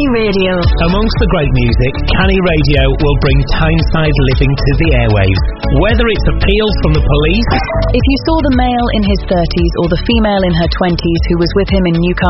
Radio. Amongst the great music, Canny Radio will bring Tyneside living to the airwaves. Whether it's appeals from the police... If you saw the male in his 30s or the female in her 20s who was with him in Newcastle